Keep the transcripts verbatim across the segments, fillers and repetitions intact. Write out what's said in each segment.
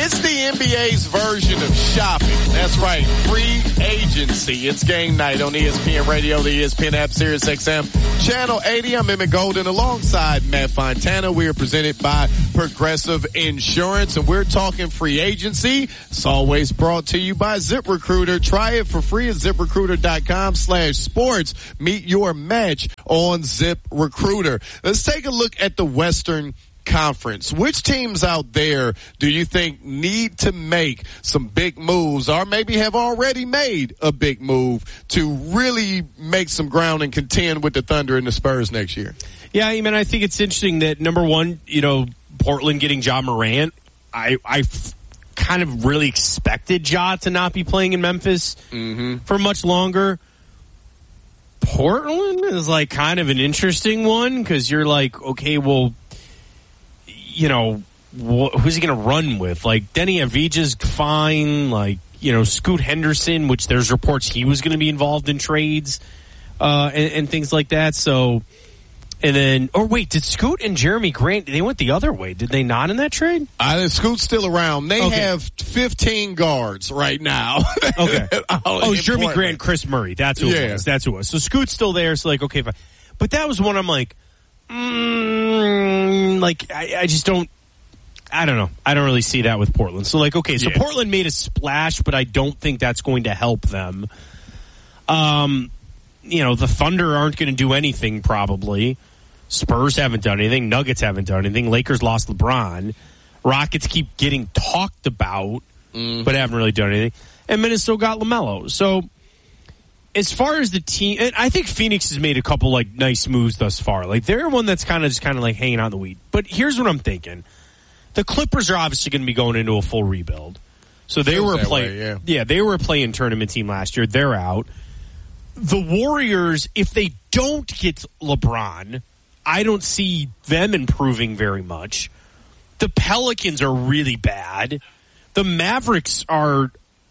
It's the N B A's version of shopping. That's right, free agency. It's game night on E S P N Radio, the E S P N app, Sirius X M, Channel eighty. I'm Emmett Golden alongside Matt Fontana. We are presented by Progressive Insurance, and we're talking free agency. It's always brought to you by ZipRecruiter. Try it for free at ZipRecruiter.com slash sports. Meet your match on ZipRecruiter. Let's take a look at the Western Conference. Which teams out there do you think need to make some big moves, or maybe have already made a big move to really make some ground and contend with the Thunder and the Spurs next year? Yeah, I mean, I think it's interesting that, number one, you know, Portland getting Ja Morant. I, I f- kind of really expected Ja to not be playing in Memphis mm-hmm. for much longer. Portland is like kind of an interesting one because you're like, okay, well, you know, wh- who's he going to run with? Like, Denny Avdija's fine. Like, you know, Scoot Henderson, which there's reports he was going to be involved in trades uh, and, and things like that. So, and then, or wait, did Scoot and Jeremy Grant, they went the other way? Did they not in that trade? Uh, Scoot's still around. They okay. have fifteen guards right now. Okay. oh, it's Jeremy Grant and Chris Murray. That's who yeah. it was. That's who it was. So Scoot's still there. So, like, okay, fine. But that was one I'm like, Mm, like I, I just don't I don't know. I don't really see that with Portland. So like, okay, so yeah. Portland made a splash, but I don't think that's going to help them. Um, you know, the Thunder aren't going to do anything probably. Spurs haven't done anything. Nuggets haven't done anything. Lakers lost LeBron. Rockets keep getting talked about, mm-hmm. but haven't really done anything. And Minnesota got LaMelo. So as far as the team, and I think Phoenix has made a couple like nice moves thus far. Like they're one that's kind of just kind of like hanging on the weed. But here's what I'm thinking: the Clippers are obviously going to be going into a full rebuild. So they were a play, yeah. yeah, they were a play-in tournament team last year. They're out. The Warriors, if they don't get LeBron, I don't see them improving very much. The Pelicans are really bad. The Mavericks are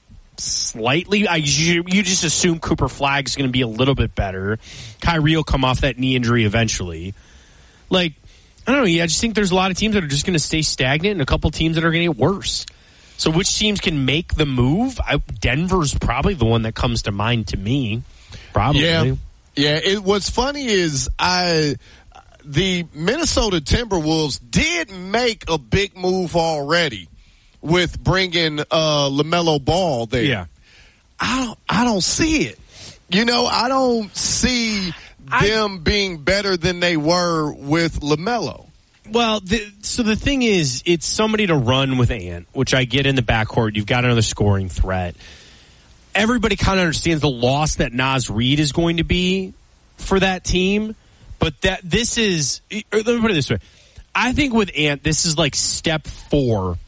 slightly, I, you, you just assume Cooper Flagg's going to be a little bit better. Kyrie will come off that knee injury eventually. Like, I don't know. Yeah, I just think there's a lot of teams that are just going to stay stagnant and a couple teams that are going to get worse. So which teams can make the move? I, Denver's probably the one that comes to mind to me. Probably. Yeah. Yeah. It, what's funny is I, the Minnesota Timberwolves did make a big move already with bringing uh, LaMelo Ball there. Yeah. I don't, I don't see it. You know, I don't see I, them being better than they were with LaMelo. Well, the, so the thing is, it's somebody to run with Ant, which I get in the backcourt. You've got another scoring threat. Everybody kind of understands the loss that Naz Reid is going to be for that team. But that this is, let me put it this way. I think with Ant, this is like step four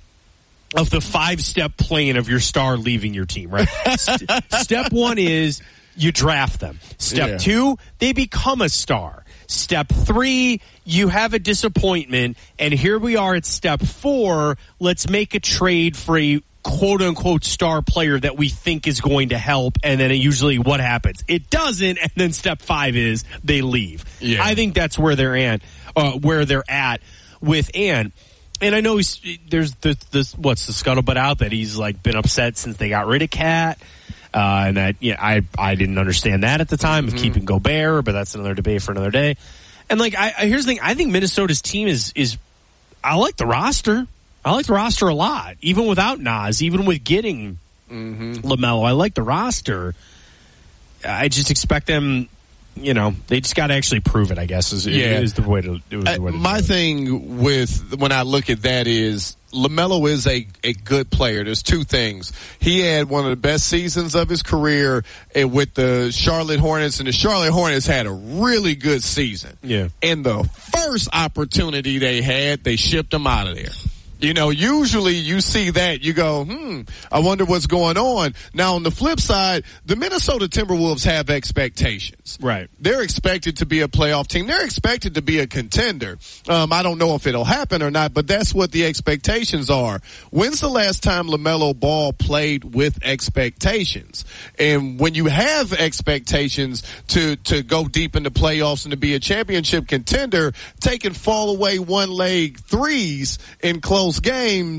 of the five-step plan of your star leaving your team, right? St- step one is you draft them. Step yeah. two, they become a star. Step three, you have a disappointment. And here we are at step four. Let's make a trade for a quote-unquote star player that we think is going to help. And then it usually what happens? It doesn't. And then step five is they leave. Yeah. I think that's where they're at, uh, where they're at with Ant. And I know he's, there's this, this, what's the scuttlebutt out that he's like been upset since they got rid of Cat. Uh, and that, yeah, I, I didn't understand that at the time of mm-hmm. keeping Gobert, but that's another debate for another day. And like, I, I, here's the thing. I think Minnesota's team is, is, I like the roster. I like the roster a lot, even without Naz, even with getting mm-hmm. LaMelo. I like the roster. I just expect them, you know, they just got to actually prove it, I guess, is, yeah. is the way to, is the way to uh, My do it. thing with, when I look at that is, LaMelo is a, a good player. There's two things. He had one of the best seasons of his career with the Charlotte Hornets, and the Charlotte Hornets had a really good season. Yeah. And the first opportunity they had, they shipped him out of there. You know, usually you see that, you go, hmm, I wonder what's going on. Now, on the flip side, the Minnesota Timberwolves have expectations. Right. They're expected to be a playoff team. They're expected to be a contender. Um, I don't know if it'll happen or not, but that's what the expectations are. When's the last time LaMelo Ball played with expectations? And when you have expectations to, to go deep in the playoffs and to be a championship contender, taking fall away one leg threes in close games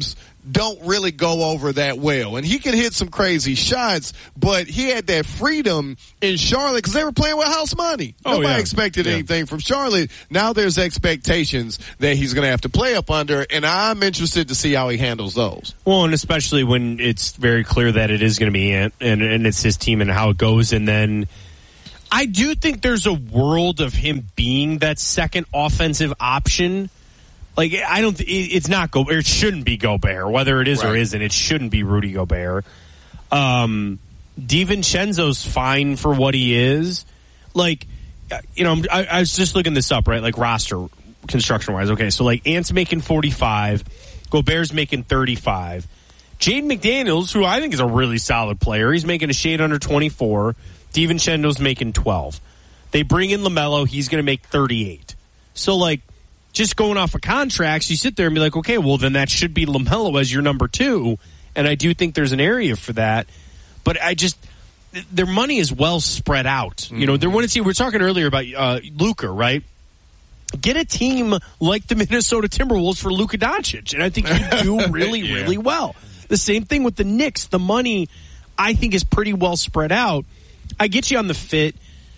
don't really go over that well. And he can hit some crazy shots, but he had that freedom in Charlotte because they were playing with house money. Oh, Nobody yeah. expected yeah. anything from Charlotte. Now there's expectations that he's going to have to play up under, and I'm interested to see how he handles those. Well, and especially when it's very clear that it is going to be Ant and, and it's his team and how it goes. And then I do think there's a world of him being that second offensive option. Like, I don't, it's not Gobert. It shouldn't be Gobert. Whether it is right. or isn't, it shouldn't be Rudy Gobert. Um, DiVincenzo's fine for what he is. Like, you know, I, I was just looking this up, right? Like, roster construction wise. Okay, so like, Ant's making forty-five, Gobert's making thirty-five. Jaden McDaniels, who I think is a really solid player, he's making a shade under twenty-four. DiVincenzo's making twelve. They bring in LaMelo, he's going to make thirty-eight. So, like, just going off of contracts, you sit there and be like, okay, well, then that should be LaMelo as your number two. And I do think there's an area for that. But I just, their money is well spread out. Mm-hmm. You know, they're, when it's, we were talking earlier about uh, Luka, right? Get a team like the Minnesota Timberwolves for Luka Doncic. And I think you do really, yeah. really well. The same thing with the Knicks. The money, I think, is pretty well spread out. I get you on the fit.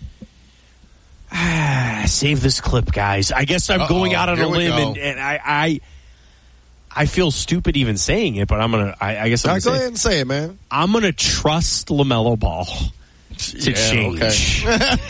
Ah, save this clip, guys. I guess I'm Uh-oh, going out on a limb, and, and I, I, I feel stupid even saying it, but I'm gonna. I, I guess I'm gonna go say, ahead and say it, man. I'm gonna trust LaMelo Ball to yeah, change.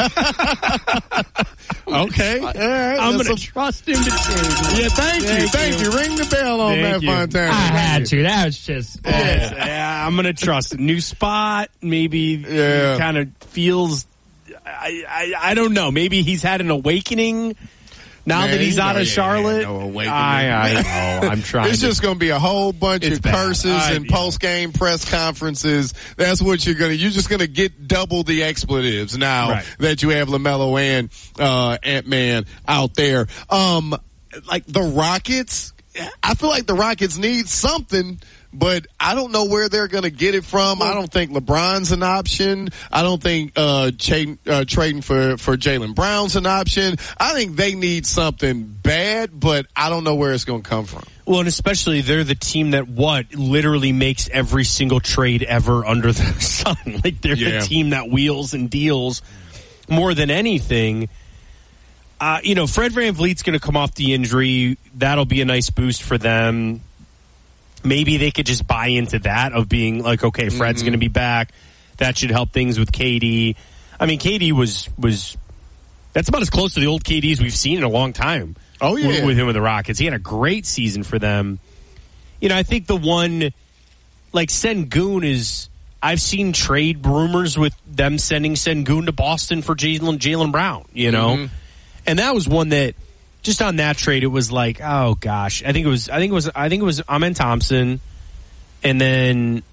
Okay, okay. All right. I'm That's gonna a... trust him to change. Yeah, thank, thank you, thank you. you. Ring the bell on thank Matt you. Fontana. I had to. That was just. Yeah, yeah, I'm gonna trust it. New spot, maybe. Yeah. Kind of feels. I, I I don't know. Maybe he's had an awakening now Man, that he's out know, of yeah, Charlotte. No awakening. I, I know. I'm trying. It's to, just going to be a whole bunch of bad. curses I, and yeah. post-game press conferences. That's what you're going to. You're just going to get double the expletives now right. that you have LaMelo and uh, Ant-Man out there. Um, like the Rockets, I feel like the Rockets need something. But I don't know where they're going to get it from. I don't think LeBron's an option. I don't think uh, trading, uh, trading for, for Jaylen Brown's an option. I think they need something bad, but I don't know where it's going to come from. Well, and especially they're the team that, what, literally makes every single trade ever under the sun. Like, they're yeah. the team that wheels and deals more than anything. Uh, you know, Fred VanVleet's going to come off the injury. That'll be a nice boost for them. Maybe they could just buy into that of being like, okay, Fred's mm-hmm. going to be back. That should help things with K D. I mean, K D was was that's about as close to the old K Ds we've seen in a long time. Oh yeah, with, with him with the Rockets, he had a great season for them. You know, I think the one like Sengun is. I've seen trade rumors with them sending Sengun to Boston for Jaylen Jaylen Brown. You know, mm-hmm. and that was one that. Just on that trade, it was like, oh gosh, I think it was, I think it was, I think it was Amen Thompson, and then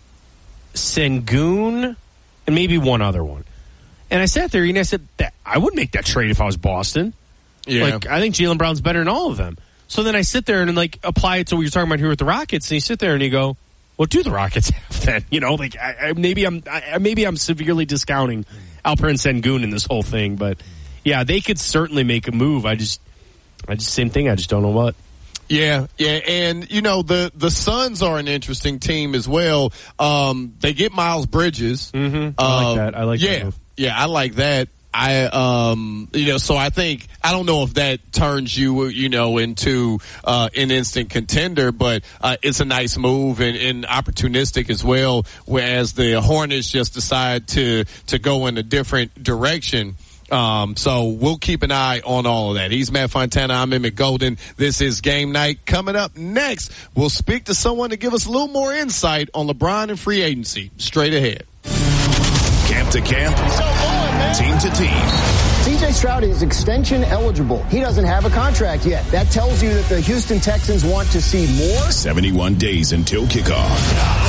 Sengun, and maybe one other one. And I sat there and I said, that I would make that trade if I was Boston. Yeah, like I think Jaylen Brown's better than all of them. So then I sit there and like apply it to what you're talking about here with the Rockets, and you sit there and you go, what do the Rockets have then? You know, like I, I, maybe I'm, I, maybe I'm severely discounting Alperen Sengun in this whole thing, but yeah, they could certainly make a move. I just. I just same thing. I just don't know what. Yeah, yeah, and you know the the Suns are an interesting team as well. Um, they get Miles Bridges. Mm-hmm. I um, like that. I like yeah, that move. yeah, I like that. I um, you know, so I think I don't know if that turns you you know into uh, an instant contender, but uh, it's a nice move and, and opportunistic as well. Whereas the Hornets just decide to to go in a different direction. Um, so we'll keep an eye on all of that. He's Matt Fontana. I'm Emmett Golden. This is Game Night. Coming up next, we'll speak to someone to give us a little more insight on LeBron and free agency. Straight ahead. Camp to camp, team to team. C J Stroud is extension eligible. He doesn't have a contract yet. That tells you that the Houston Texans want to see more. seventy-one days until kickoff.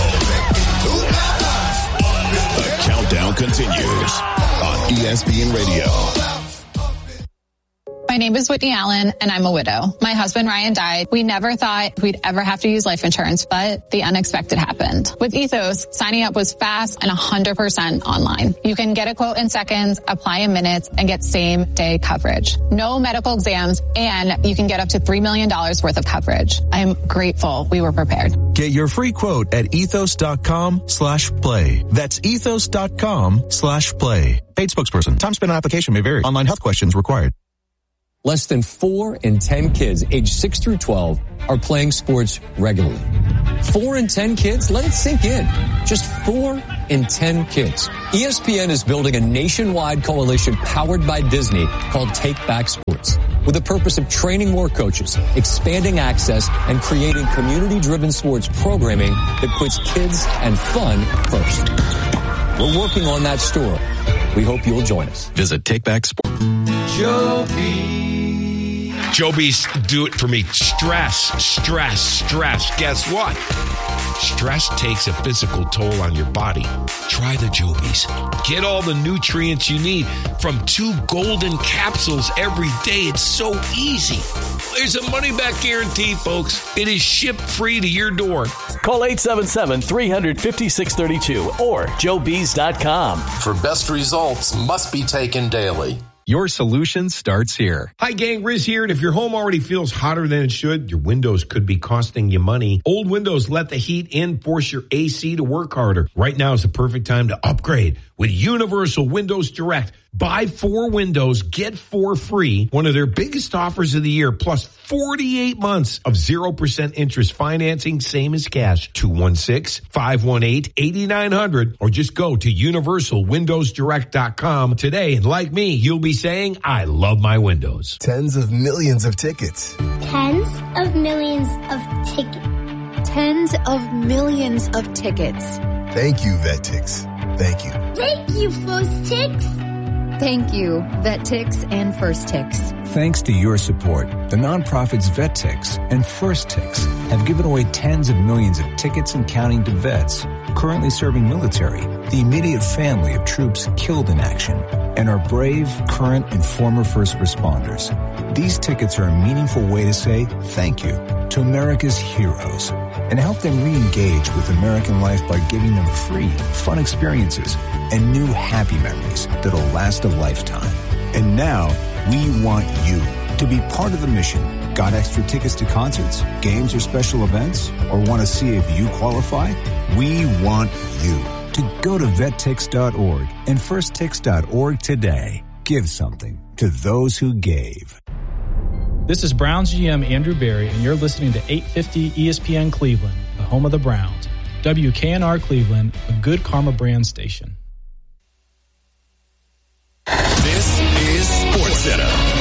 The countdown continues on E S P N Radio. My name is Whitney Allen, and I'm a widow. My husband, Ryan, died. We never thought we'd ever have to use life insurance, but the unexpected happened. With Ethos, signing up was fast and one hundred percent online. You can get a quote in seconds, apply in minutes, and get same-day coverage. No medical exams, and you can get up to three million dollars worth of coverage. I'm grateful we were prepared. Get your free quote at ethos.com slash play. That's ethos.com slash play. Paid spokesperson. Time spent on application may vary. Online health questions required. Less than four in ten kids aged six through twelve are playing sports regularly. Four in ten kids? Let it sink in. Just four in ten kids. E S P N is building a nationwide coalition powered by Disney called Take Back Sports, with the purpose of training more coaches, expanding access, and creating community-driven sports programming that puts kids and fun first. We're working on that story. We hope you'll join us. Visit Take Back Sports. Joby. Joby's do it for me. Stress, stress, stress. Guess what? Stress takes a physical toll on your body. Try the Joby's. Get all the nutrients you need from two golden capsules every day. It's so easy. There's a money-back guarantee, folks. It is shipped free to your door. Call eight seven seven, three five six three two or joe bees dot com. For best results, must be taken daily. Your solution starts here. Hi, gang. Riz here. And if your home already feels hotter than it should, your windows could be costing you money. Old windows let the heat in, force your A C to work harder. Right now is the perfect time to upgrade with Universal Windows Direct. Buy four windows, get four free. One of their biggest offers of the year, plus forty-eight months of zero percent interest financing, same as cash. two one six, five one eight, eight nine zero zero or just go to universal windows direct dot com today. And like me, you'll be saying, I love my windows. Tens of millions of tickets. Tens of millions of tickets. Tens of millions of tickets. Thank you, VetTix. Thank you. Thank you, First Tix. Thank you, VetTix and First Tix. Thanks to your support, the nonprofits VetTix and First Tix have given away tens of millions of tickets and counting to vets currently serving military, the immediate family of troops killed in action, and our brave, current, and former first responders. These tickets are a meaningful way to say thank you to America's heroes and help them re-engage with American life by giving them free, fun experiences and new happy memories that'll last a lifetime. And now, we want you to be part of the mission. Got extra tickets to concerts, games, or special events? Or want to see if you qualify? We want you to go to vet tix dot org and first tix dot org today. Give something to those who gave. This is Browns G M Andrew Berry, and you're listening to eight fifty E S P N Cleveland, the home of the Browns. W K N R Cleveland, a Good Karma brand station. This is SportsCenter.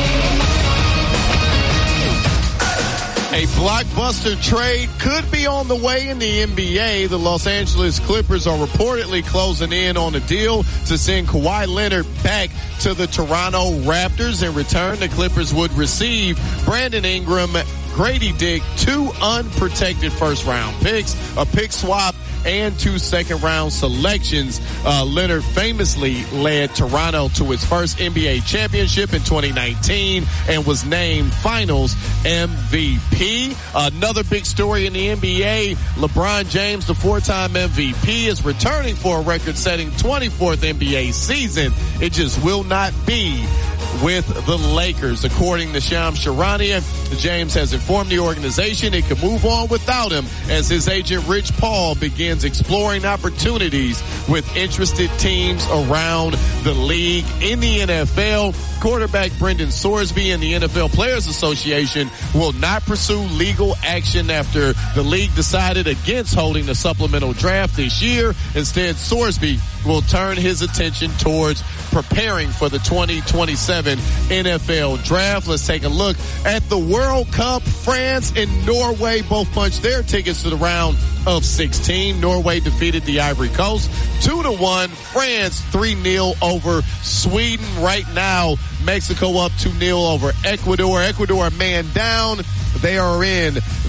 A blockbuster trade could be on the way in the N B A. The Los Angeles Clippers are reportedly closing in on a deal to send Kawhi Leonard back to the Toronto Raptors. In return, the Clippers would receive Brandon Ingram, Grady Dick, two unprotected first-round picks, a pick swap, and two second-round selections. Uh, Leonard famously led Toronto to its first N B A championship in twenty nineteen and was named Finals M V P. Another big story in the N B A, LeBron James, the four-time M V P, is returning for a record-setting twenty-fourth N B A season. It just will not be with the Lakers. According to Shams Charania, James has informed the organization it could move on without him as his agent Rich Paul begins exploring opportunities with interested teams around the league. In the N F L, quarterback Brendan Sorsby and the N F L Players Association will not pursue legal action after the league decided against holding the supplemental draft this year. Instead, Sorsby will turn his attention towards preparing for the twenty twenty-seven N F L draft. Let's take a look at the World Cup. France and Norway both punched their tickets to the round of sixteen. Norway defeated the Ivory Coast two to one. France three nil over Sweden. Right now, Mexico up two nil over Ecuador. Ecuador a man down. They are in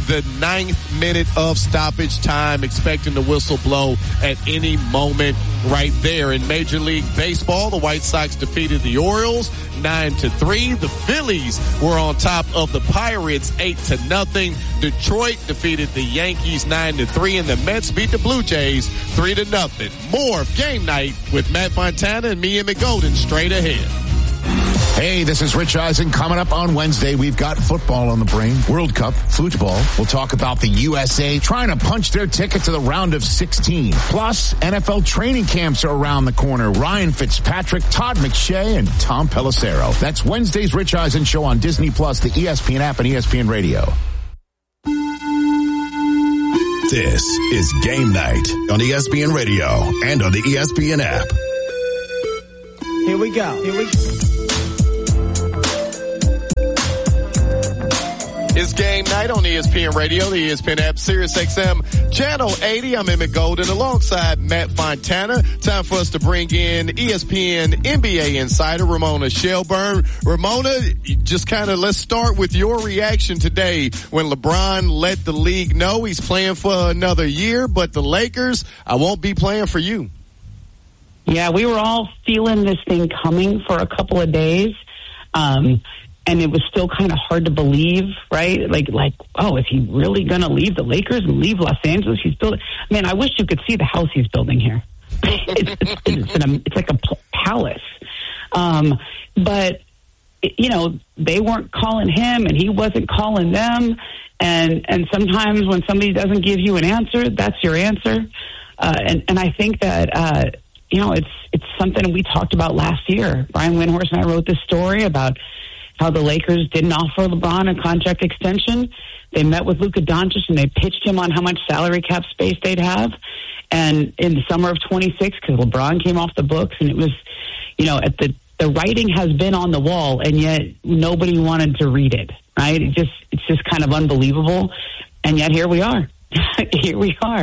the ninth minute of stoppage time, expecting the whistle blow at any moment right there. In Major League Baseball, the White Sox defeated the Orioles nine to three. The Phillies were on top of the Pirates eight to nothing. Detroit defeated the Yankees nine to three, and the Mets beat the Blue Jays three to nothing. More of Game Night with Matt Fontana and me, Emmett Golden, straight ahead. Hey, this is Rich Eisen. Coming up on Wednesday, we've got football on the brain. World Cup, football. We'll talk about the U S A trying to punch their ticket to the round of sixteen. Plus, N F L training camps are around the corner. Ryan Fitzpatrick, Todd McShay, and Tom Pelissero. That's Wednesday's Rich Eisen Show on Disney Plus, the E S P N app, and E S P N Radio. This is Game Night on E S P N Radio and on the E S P N app. Here we go. Here we go. It's Game Night on E S P N Radio, the E S P N app, Sirius X M, Channel eighty. I'm Emmett Golden alongside Matt Fontana. Time for us to bring in E S P N N B A insider Ramona Shelburne. Ramona, just kind of let's start with your reaction today when LeBron let the league know he's playing for another year, but the Lakers, I won't be playing for you. Yeah, we were all feeling this thing coming for a couple of days. Um, And it was still kind of hard to believe, right? Like, like, oh, is he really going to leave the Lakers and leave Los Angeles? He's building. Man, I wish you could see the house he's building here. it's, it's, it's, an, it's like a palace. Um, but you know, they weren't calling him, and he wasn't calling them. And and sometimes when somebody doesn't give you an answer, that's your answer. Uh, and and I think that uh, you know, it's it's something we talked about last year. Brian Windhorst and I wrote this story about how the Lakers didn't offer LeBron a contract extension. They met with Luka Doncic and they pitched him on how much salary cap space they'd have. And in the summer of twenty-six, because LeBron came off the books, and it was, you know, at the the writing has been on the wall, and yet nobody wanted to read it. Right? It just it's just kind of unbelievable. And yet here we are. Here we are.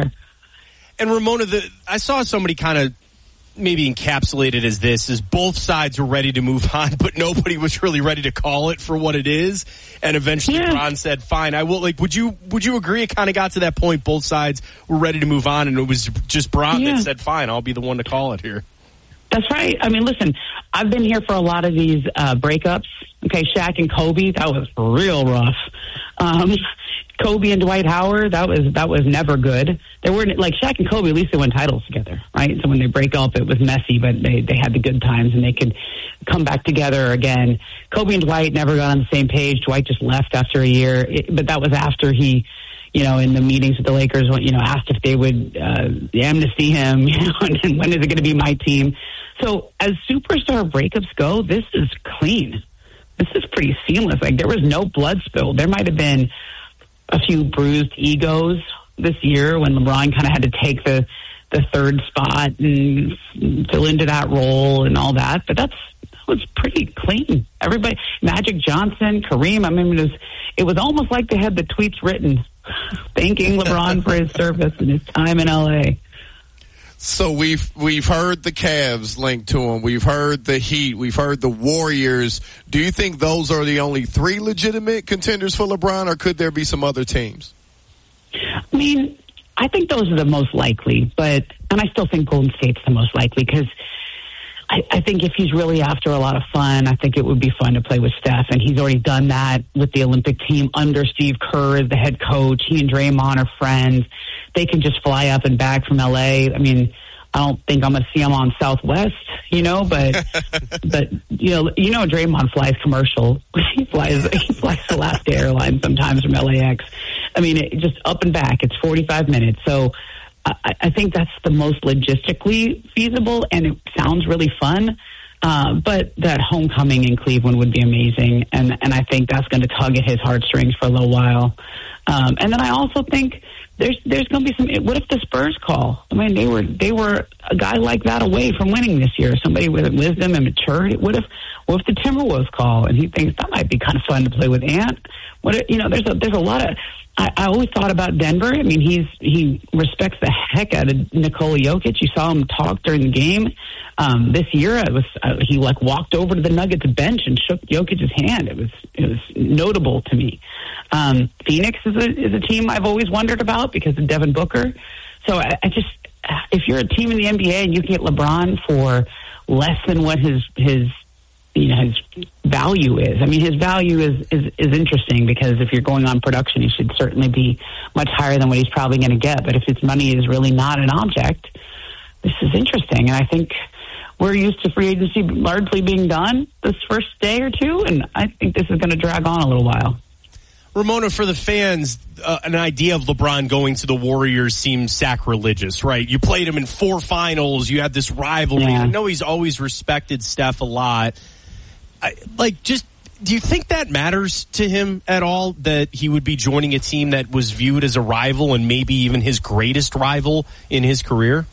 And Ramona, the, I saw somebody kind of maybe encapsulated as this, is both sides were ready to move on, but nobody was really ready to call it for what it is. And eventually yeah. Ron said, fine, I will. Like, would you, would you agree it kind of got to that point? Both sides were ready to move on, and it was just Bron yeah. that said, fine, I'll be the one to call it here. That's right. I mean, listen, I've been here for a lot of these uh, breakups. Okay. Shaq and Kobe, that was real rough. Um, Kobe and Dwight Howard, that was that was never good. They were like Shaq and Kobe, at least they won titles together, right? So when they break up, it was messy, but they, they had the good times and they could come back together again. Kobe and Dwight never got on the same page. Dwight just left after a year, it, but that was after he, you know, in the meetings with the Lakers, you know, asked if they would uh, amnesty him, you know, and when is it going to be my team? So as superstar breakups go, this is clean. This is pretty seamless. Like, there was no blood spilled. There might have been a few bruised egos this year when LeBron kind of had to take the, the third spot and fill into that role and all that. But that's, that was pretty clean. Everybody, Magic Johnson, Kareem, I mean, it was, it was almost like they had the tweets written thanking LeBron for his service and his time in L A. So we've we've heard the Cavs linked to him. We've heard the Heat. We've heard the Warriors. Do you think those are the only three legitimate contenders for LeBron, or could there be some other teams? I mean, I think those are the most likely, but and I still think Golden State's the most likely because I, I think if he's really after a lot of fun, I think it would be fun to play with Steph, and he's already done that with the Olympic team under Steve Kerr as the head coach. He and Draymond are friends. They can just fly up and back from L A. I mean, I don't think I'm going to see him on Southwest, you know, but, but, you know, you know, Draymond flies commercial. he flies, he flies Alaska Airlines sometimes from L A X. I mean, it, just up and back. It's forty-five minutes. So I, I think that's the most logistically feasible, and it sounds really fun. Uh, but that homecoming in Cleveland would be amazing. And, and I think that's going to tug at his heartstrings for a little while. Um, and then I also think there's there's going to be some. What if the Spurs call? I mean, they were they were a guy like that away from winning this year. Somebody with wisdom and maturity. What if What if the Timberwolves call? And he thinks that might be kind of fun to play with Ant. What, you know, there's a, there's a lot of, I, I always thought about Denver. I mean, he's, he respects the heck out of Nikola Jokic. You saw him talk during the game. Um, this year, it was, uh, he like walked over to the Nuggets bench and shook Jokic's hand. It was, it was notable to me. Um, Phoenix is a, is a team I've always wondered about because of Devin Booker. So I, I just, if you're a team in the N B A and you can get LeBron for less than what his, his, you know, his value is. I mean, his value is, is, is interesting because if you're going on production, he should certainly be much higher than what he's probably going to get. But if his money is really not an object, this is interesting. And I think we're used to free agency largely being done this first day or two, and I think this is going to drag on a little while. Ramona, for the fans, uh, an idea of LeBron going to the Warriors seems sacrilegious, right? You played him in four finals. You had this rivalry. Yeah. I know he's always respected Steph a lot. I, like, just, do you think that matters to him at all, that he would be joining a team that was viewed as a rival and maybe even his greatest rival in his career?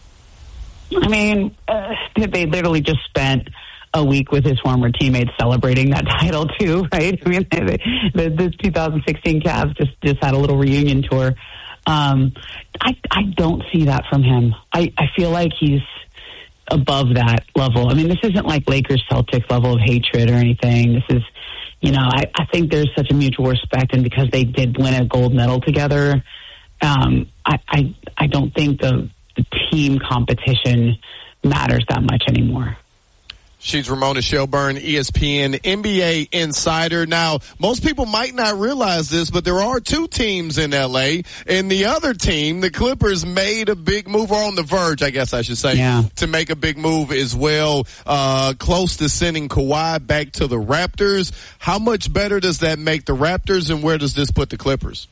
I mean, uh, they literally just spent a week with his former teammates celebrating that title too, right? I mean, the, the, the two thousand sixteen Cavs just, just had a little reunion tour. Um, I, I don't see that from him. I, I feel like he's above that level. I mean, this isn't like Lakers Celtics level of hatred or anything. This is, you know, I, I think there's such a mutual respect, and because they did win a gold medal together, um, I, I, I don't think the, the team competition matters that much anymore. She's Ramona Shelburne, E S P N N B A insider. Now, most people might not realize this, but there are two teams in L A, and the other team, the Clippers, made a big move, or on the verge, I guess I should say, yeah. to make a big move as well, uh, close to sending Kawhi back to the Raptors. How much better does that make the Raptors, and where does this put the Clippers?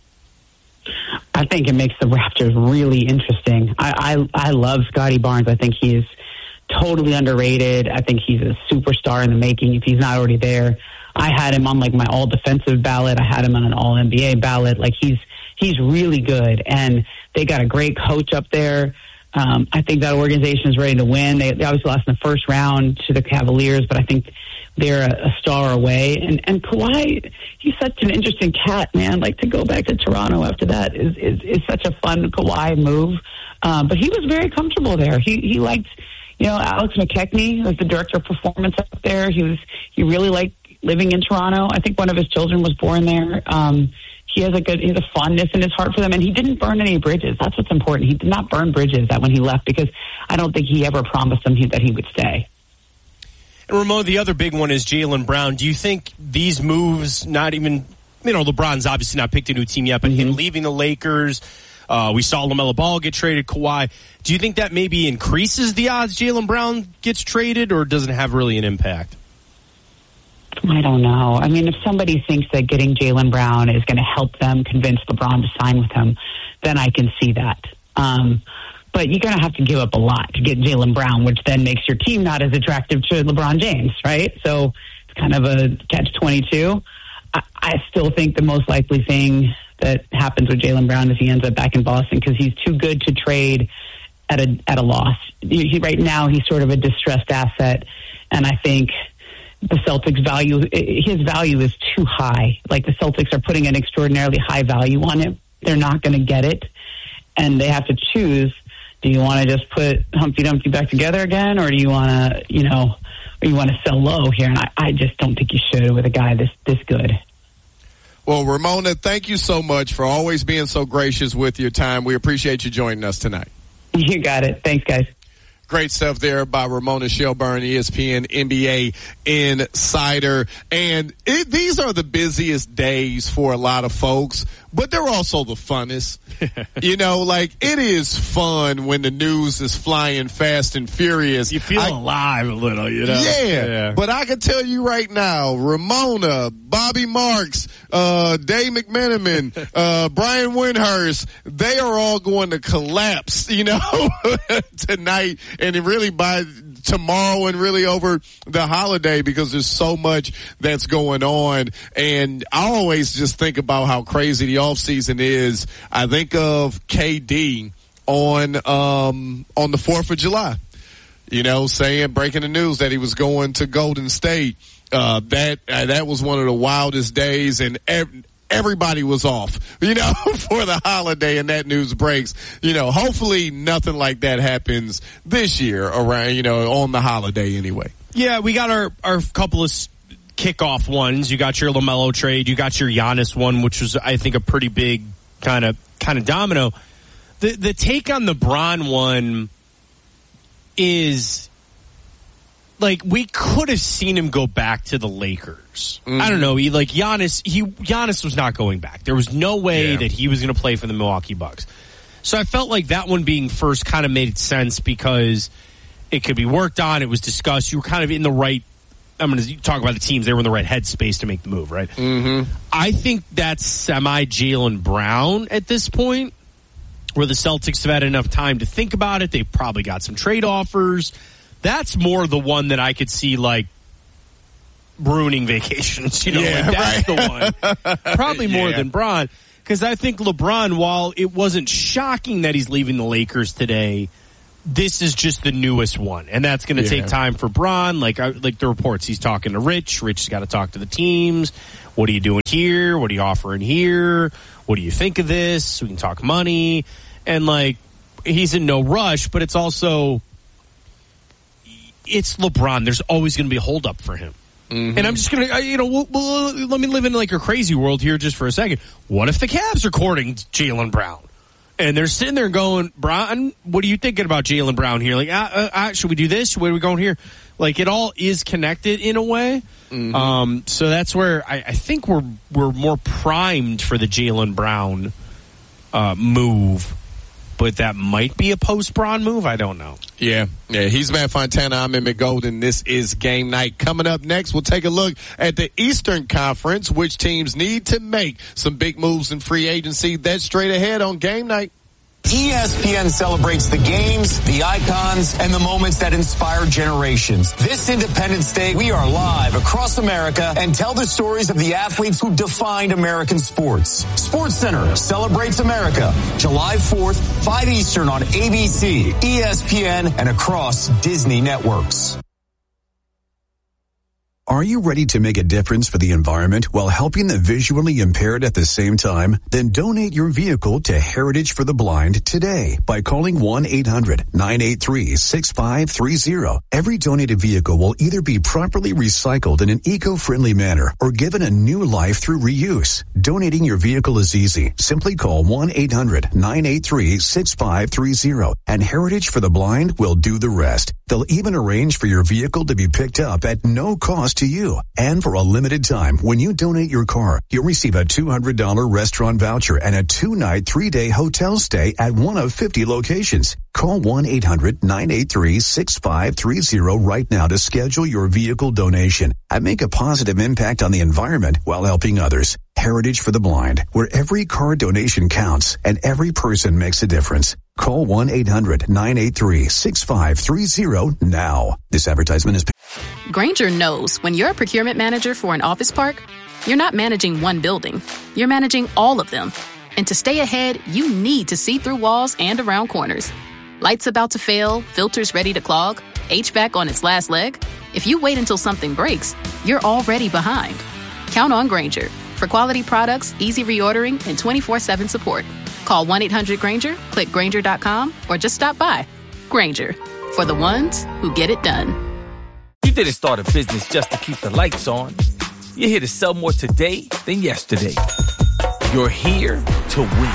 I think it makes the Raptors really interesting. I, I, I love Scotty Barnes. I think he is totally underrated. I think he's a superstar in the making if he's not already there. I had him on like my all defensive ballot. I had him on an all N B A ballot. Like he's he's really good, and they got a great coach up there. Um, I think that organization is ready to win. They, they obviously lost in the first round to the Cavaliers, but I think they're a, a star away. And and Kawhi, he's such an interesting cat, man. Like to go back to Toronto after that is is, is such a fun Kawhi move. Um, but he was very comfortable there. He he liked. You know, Alex McKechnie was the director of performance up there. He was he really liked living in Toronto. I think one of his children was born there. Um, he has a good, he has a fondness in his heart for them, and he didn't burn any bridges. That's what's important. He did not burn bridges that when he left, because I don't think he ever promised them he, that he would stay. And Ramon, the other big one is Jaylen Brown. Do you think these moves, not even, you know, LeBron's obviously not picked a new team yet, but him leaving the Lakers, Uh, we saw LaMelo Ball get traded, Kawhi. Do you think that maybe increases the odds Jaylen Brown gets traded, or does it have really an impact? I don't know. I mean, if somebody thinks that getting Jaylen Brown is going to help them convince LeBron to sign with him, then I can see that. Um, but you're going to have to give up a lot to get Jaylen Brown, which then makes your team not as attractive to LeBron James, right? So it's kind of a catch twenty-two. I, I still think the most likely thing that happens with Jaylen Brown is he ends up back in Boston, because he's too good to trade at a at a loss. He, he, right now, he's sort of a distressed asset, and I think the Celtics value his value is too high. Like the Celtics are putting an extraordinarily high value on him. They're not going to get it, and they have to choose. Do you want to just put Humpty Dumpty back together again, or do you want to, you know, or you want to sell low here? And I, I just don't think you should with a guy this this good. Well, Ramona, thank you so much for always being so gracious with your time. We appreciate you joining us tonight. You got it. Thanks, guys. Great stuff there by Ramona Shelburne, E S P N N B A insider. And it, these are the busiest days for a lot of folks, but they're also the funnest. You know, like, it is fun when the news is flying fast and furious. You feel I, alive a little, you know? Yeah, yeah. But I can tell you right now, Ramona, Bobby Marks, uh, Dave McMenamin, uh, Brian Windhurst, they are all going to collapse, you know, tonight, and really by tomorrow, and really over the holiday, because there's so much that's going on. And I always just think about how crazy the offseason is. I think of K D on um on the fourth of July, you know, saying, breaking the news that he was going to Golden State. Uh, that uh, that was one of the wildest days, and ev- everybody was off, you know, for the holiday, and that news breaks. You know, hopefully nothing like that happens this year around, you know, on the holiday anyway. Yeah, we got our, our couple of kickoff ones. You got your LaMelo trade. You got your Giannis one, which was, I think, a pretty big kind of kind of domino. The the take on the Bron one is, like, we could have seen him go back to the Lakers. Mm-hmm. I don't know. He, like, Giannis, he, Giannis was not going back. There was no way yeah. that he was going to play for the Milwaukee Bucks. So I felt like that one being first kind of made sense because it could be worked on. It was discussed. You were kind of in the right, I'm going to talk about the teams. They were in the right headspace to make the move, right? Mm-hmm. I think that's semi-Jaylen Brown at this point, where the Celtics have had enough time to think about it. They've probably got some trade offers. That's more the one that I could see, like, ruining vacations. You know, yeah, like that's right. the one. Probably more yeah. than Bron. Because I think LeBron, while it wasn't shocking that he's leaving the Lakers today, this is just the newest one. And that's going to yeah. take time for Bron. Like, like the reports, he's talking to Rich. Rich has got to talk to the teams. What are you doing here? What are you offering here? What do you think of this? We can talk money. And, like, he's in no rush, but it's also... It's LeBron. There's always going to be a holdup for him. Mm-hmm. And I'm just going to, you know, we'll, we'll, let me live in like a crazy world here just for a second. What if the Cavs are courting Jaylen Brown? And they're sitting there going, Brown, what are you thinking about Jaylen Brown here? Like, uh, uh, uh, should we do this? Where are we going here? Like, it all is connected in a way. Mm-hmm. Um, so that's where I, I think we're we're more primed for the Jaylen Brown uh, move. But that might be a post-Bron move. I don't know. Yeah, yeah. He's Matt Fontana. I'm Emmett Golden. This is Game Night. Coming up next, we'll take a look at the Eastern Conference, which teams need to make some big moves in free agency. That's straight ahead on Game Night. E S P N celebrates the games, the icons, and the moments that inspire generations. This Independence Day, we are live across America and tell the stories of the athletes who defined American sports. Sports Center celebrates America, July fourth, five Eastern on A B C, E S P N, and across Disney networks. Are you ready to make a difference for the environment while helping the visually impaired at the same time? Then donate your vehicle to Heritage for the Blind today by calling one eight hundred nine eight three six five three zero. Every donated vehicle will either be properly recycled in an eco-friendly manner or given a new life through reuse. Donating your vehicle is easy. Simply call one eight hundred nine eight three six five three zero and Heritage for the Blind will do the rest. They'll even arrange for your vehicle to be picked up at no cost to you. And for a limited time, when you donate your car, you'll receive a two hundred dollars restaurant voucher and a two-night, three-day hotel stay at one of fifty locations. Call one eight hundred nine eight three six five three zero right now to schedule your vehicle donation and make a positive impact on the environment while helping others. Heritage for the Blind, where every car donation counts and every person makes a difference. Call one eight hundred nine eight three six five three zero now. This advertisement is... Grainger knows when you're a procurement manager for an office park, you're not managing one building. You're managing all of them. And to stay ahead, you need to see through walls and around corners. Lights about to fail, filters ready to clog, H V A C on its last leg. If you wait until something breaks, you're already behind. Count on Grainger for quality products, easy reordering, and twenty-four seven support. Call one eight hundred Grainger, click Grainger dot com, or just stop by. Grainger, for the ones who get it done. You didn't start a business just to keep the lights on. You're here to sell more today than yesterday. You're here to win.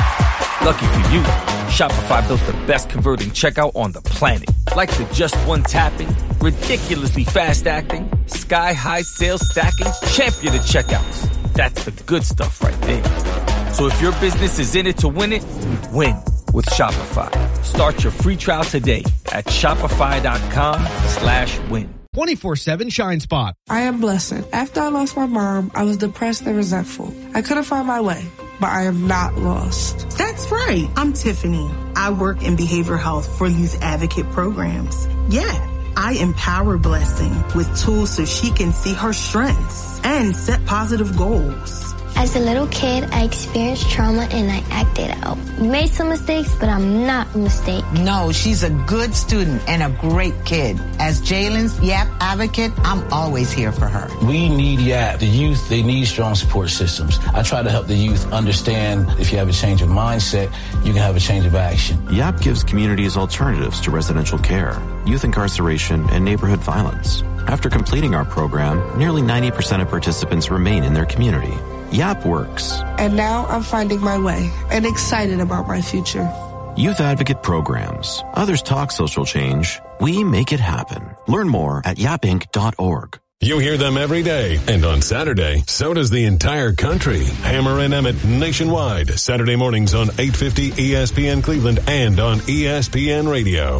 Lucky for you, Shopify built the best converting checkout on the planet. Like the just one tapping, ridiculously fast acting, sky-high sales stacking, champion of checkouts. That's the good stuff right there. So if your business is in it to win it, win with Shopify. Start your free trial today at shopify.com slash win. twenty-four seven Shine Spot. I am Blessing. After I lost my mom, I was depressed and resentful. I couldn't find my way, but I am not lost. That's right. I'm Tiffany. I work in behavioral health for youth advocate programs. Yeah, I empower Blessing with tools so she can see her strengths and set positive goals. As a little kid, I experienced trauma and I acted out. Made some mistakes, but I'm not a mistake. No, she's a good student and a great kid. As Jalen's YAP advocate, I'm always here for her. We need YAP. The youth, they need strong support systems. I try to help the youth understand if you have a change of mindset, you can have a change of action. YAP gives communities alternatives to residential care, youth incarceration, and neighborhood violence. After completing our program, nearly ninety percent of participants remain in their community. YAP works. And now I'm finding my way and excited about my future. Youth Advocate Programs. Others talk social change. We make it happen. Learn more at yap inc dot org. You hear them every day, and on Saturday, so does the entire country. Hammer and Emmett nationwide, Saturday mornings on eight fifty E S P N Cleveland and on E S P N Radio.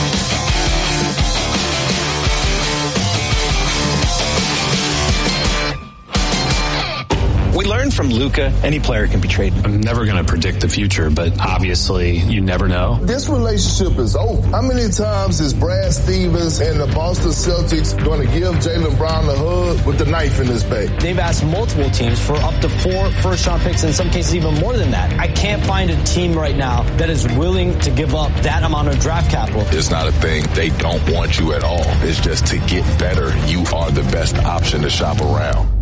We learned from Luka, any player can be traded. I'm never going to predict the future, but obviously you never know. This relationship is over. How many times is Brad Stevens and the Boston Celtics going to give Jaylen Brown a hug with the knife in his back? They've asked multiple teams for up to four first-round picks, in some cases even more than that. I can't find a team right now that is willing to give up that amount of draft capital. It's not a thing. They don't want you at all. It's just to get better. You are the best option to shop around.